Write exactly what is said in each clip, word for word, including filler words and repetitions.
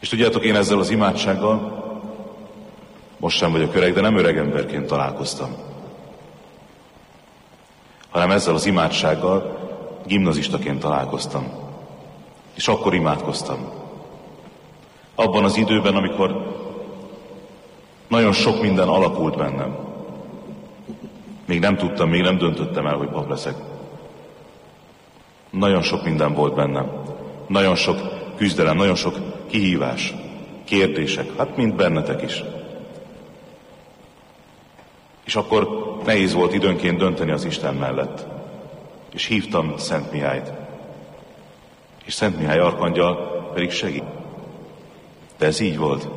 És tudjátok, én ezzel az imádsággal, most sem vagyok öreg, de nem öreg emberként találkoztam, hanem ezzel az imádsággal gimnazistaként találkoztam. És akkor imádkoztam. Abban az időben, amikor nagyon sok minden alakult bennem. Még nem tudtam, még nem döntöttem el, hogy pap leszek. Nagyon sok minden volt bennem. Nagyon sok küzdelem, nagyon sok kihívás, kérdések, hát mind bennetek is. És akkor nehéz volt időnként dönteni az Isten mellett. És hívtam Szent Mihályt. És Szent Mihály arkangyal pedig segít. De ez így volt.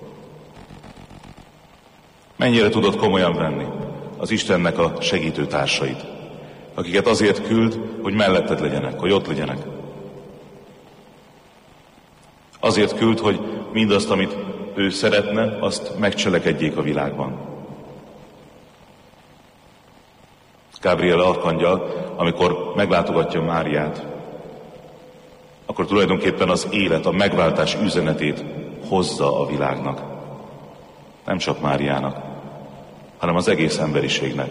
Mennyire tudod komolyan venni az Istennek a segítő társait, akiket azért küld, hogy melletted legyenek, hogy ott legyenek. Azért küld, hogy mindazt, amit ő szeretne, azt megcselekedjék a világban. Gábriel arkangyal, amikor meglátogatja Máriát, akkor tulajdonképpen az élet, a megváltás üzenetét hozza a világnak. Nem csak Máriának, hanem az egész emberiségnek.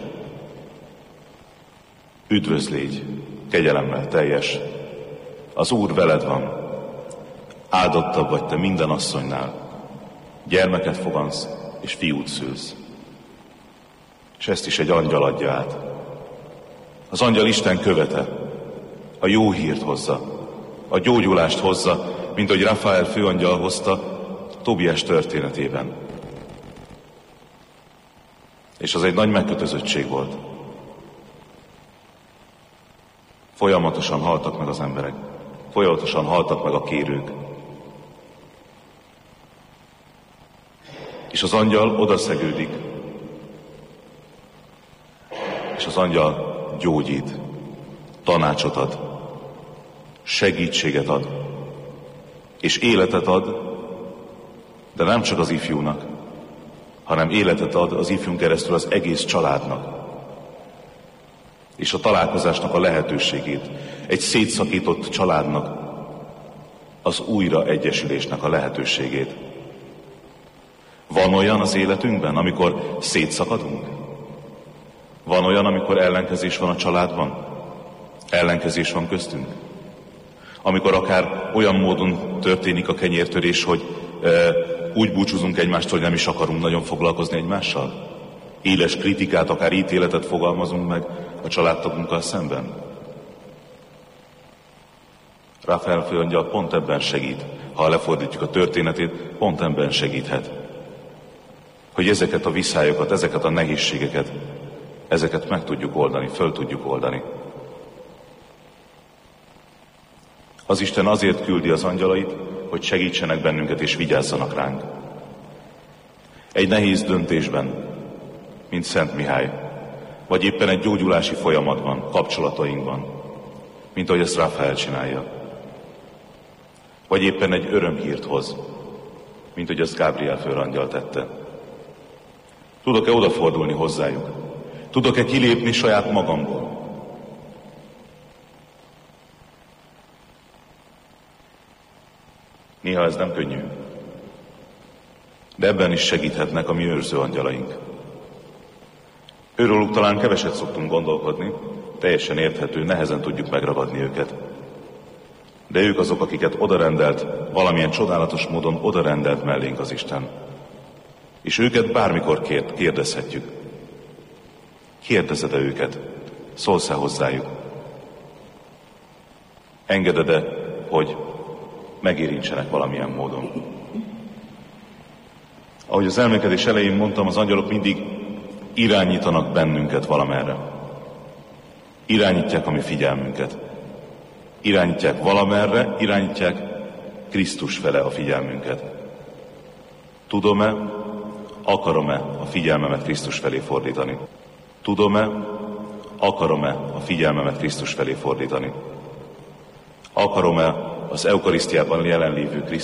Üdvözl légy, kegyelemmel teljes, az Úr veled van, áldottabb vagy te minden asszonynál, gyermeket fogansz és fiút szülsz. És ezt is egy angyal adja át. Az angyal Isten követe, a jó hírt hozza, a gyógyulást hozza, mint ahogy Rafael főangyal hozta Tobiás történetében. És az egy nagy megkötözöttség volt. Folyamatosan haltak meg az emberek, folyamatosan haltak meg a kérők. És az angyal odaszegődik, és az angyal gyógyít, tanácsot ad, segítséget ad, és életet ad, de nem csak az ifjúnak, hanem életet ad az ifjún keresztül az egész családnak. És a találkozásnak a lehetőségét, egy szétszakított családnak az újraegyesülésnek a lehetőségét. Van olyan az életünkben, amikor szétszakadunk? Van olyan, amikor ellenkezés van a családban? Ellenkezés van köztünk? Amikor akár olyan módon történik a kenyértörés, hogy e, úgy búcsúzunk egymástól, hogy nem is akarunk nagyon foglalkozni egymással? Éles kritikát, akár ítéletet fogalmazunk meg a családtagunkkal szemben? Rafael főangyal pont ebben segít, ha lefordítjuk a történetét, pont ebben segíthet. Hogy ezeket a viszályokat, ezeket a nehézségeket, ezeket meg tudjuk oldani, föl tudjuk oldani. Az Isten azért küldi az angyalait, hogy segítsenek bennünket és vigyázzanak ránk. Egy nehéz döntésben, mint Szent Mihály, vagy éppen egy gyógyulási folyamatban, kapcsolatainkban, mint ahogy ezt Rafael csinálja. Vagy éppen egy örömhírt hoz, mint hogy ezt Gábriel főangyal tette. Tudok-e odafordulni hozzájuk? Tudok-e kilépni saját magamból? Néha ez nem könnyű, de ebben is segíthetnek a mi őrző angyalaink. Őróluk talán keveset szoktunk gondolkodni, teljesen érthető, nehezen tudjuk megragadni őket. De ők azok, akiket odarendelt, valamilyen csodálatos módon odarendelt mellénk az Isten. És őket bármikor kérd, kérdezhetjük. Kérdezed-e őket? Szólsz-e hozzájuk? Engeded-e, hogy megérintsenek valamilyen módon? Ahogy az elmélkedés elején mondtam, az angyalok mindig irányítanak bennünket valamerre. Irányítják a mi figyelmünket. Irányítják valamerre, irányítják Krisztus fele a figyelmünket. Tudom-e, akarom-e a figyelmemet Krisztus felé fordítani? Tudom-e, akarom-e a figyelmemet Krisztus felé fordítani? Akarom-e az eukarisztiában jelenlévő Krisztus